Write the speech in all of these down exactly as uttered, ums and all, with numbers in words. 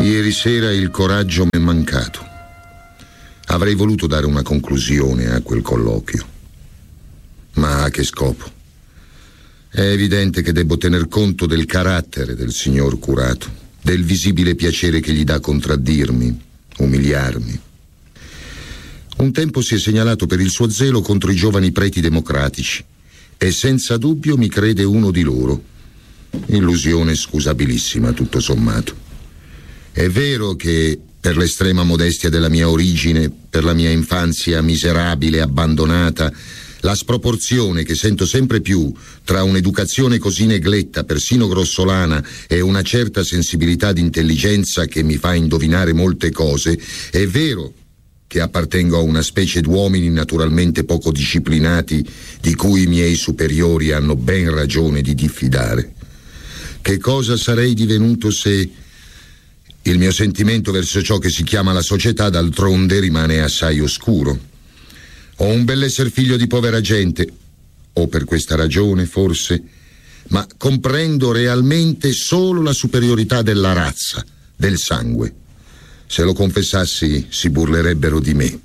Ieri sera il coraggio mi è mancato. Avrei voluto dare una conclusione a quel colloquio. Ma a che scopo? È evidente che debbo tener conto del carattere del signor curato, del visibile piacere che gli dà contraddirmi, umiliarmi. Un tempo si è segnalato per il suo zelo contro i giovani preti democratici e senza dubbio mi crede uno di loro. Illusione scusabilissima, tutto sommato. È vero che per l'estrema modestia della mia origine, per la mia infanzia miserabile e abbandonata, la sproporzione che sento sempre più tra un'educazione così negletta, persino grossolana, e una certa sensibilità d'intelligenza che mi fa indovinare molte cose, è vero che appartengo a una specie d'uomini naturalmente poco disciplinati di cui i miei superiori hanno ben ragione di diffidare. Che cosa sarei divenuto se... Il mio sentimento verso ciò che si chiama la società, d'altronde, rimane assai oscuro. Ho un bell'esser figlio di povera gente, o per questa ragione, forse, ma comprendo realmente solo la superiorità della razza, del sangue. Se lo confessassi, si burlerebbero di me.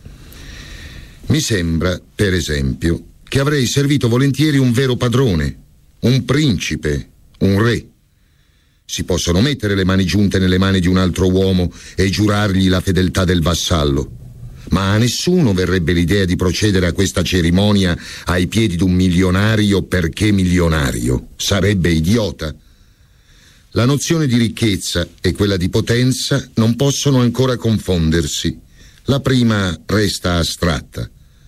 Mi sembra, per esempio, che avrei servito volentieri un vero padrone, un principe, un re. Si possono mettere le mani giunte nelle mani di un altro uomo e giurargli la fedeltà del vassallo, ma a nessuno verrebbe l'idea di procedere a questa cerimonia ai piedi d'un milionario perché milionario. Sarebbe idiota. La nozione di ricchezza e quella di potenza non possono ancora confondersi. La prima resta astratta.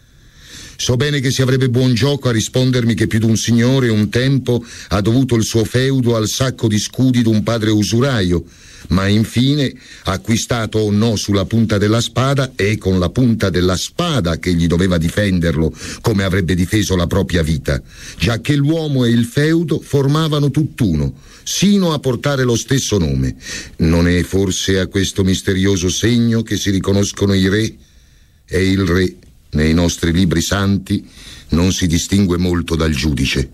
So bene che si avrebbe buon gioco a rispondermi che più d'un signore un tempo ha dovuto il suo feudo al sacco di scudi d'un padre usuraio, ma infine, acquistato o no sulla punta della spada, è con la punta della spada che gli doveva difenderlo come avrebbe difeso la propria vita, giacché l'uomo e il feudo formavano tutt'uno, sino a portare lo stesso nome. Non è forse a questo misterioso segno che si riconoscono i re? E il re, nei nostri libri santi, non si distingue molto dal giudice.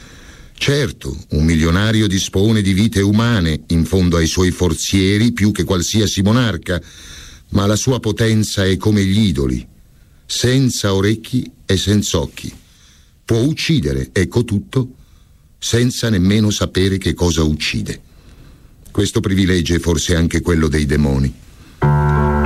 Certo, un milionario dispone di vite umane in fondo ai suoi forzieri più che qualsiasi monarca, ma la sua potenza è come gli idoli, senza orecchi e senza occhi. Può uccidere, ecco tutto, senza nemmeno sapere che cosa uccide. Questo privilegio è forse anche quello dei demoni.